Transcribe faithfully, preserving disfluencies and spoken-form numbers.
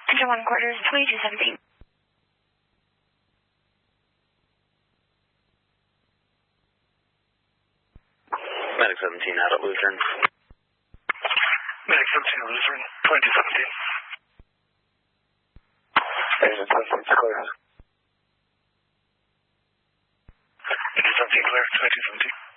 Engine one quarters, twenty-two seventeen. Medic seventeen out at Lutheran. Medic seventeen Lutheran, twenty-two seventeen. Engine seventeen clear. Engine seventeen clear, twenty-two seventeen.